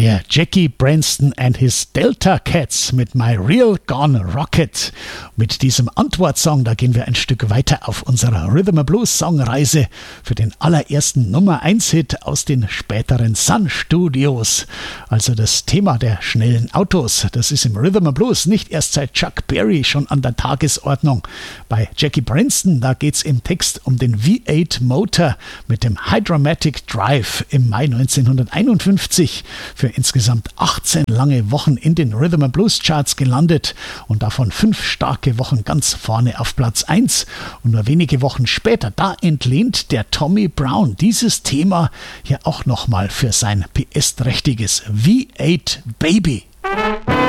der Jackie Branston and his Delta Cats mit My Real Gone Rocket. Mit diesem Antwortsong, da gehen wir ein Stück weiter auf unserer Rhythm and Blues Songreise für den allerersten Nummer-1-Hit aus den späteren Sun Studios. Also das Thema der schnellen Autos, das ist im Rhythm and Blues nicht erst seit Chuck Berry schon an der Tagesordnung. Bei Jackie Branston, da geht es im Text um den V8 Motor mit dem Hydromatic Drive im Mai 1951 für insgesamt 18 lange Wochen in den Rhythm and Blues Charts gelandet und davon 5 starke Wochen ganz vorne auf Platz 1. Und nur wenige Wochen später, da entlehnt der Tommy Brown dieses Thema hier auch nochmal für sein PS-trächtiges V8 Baby.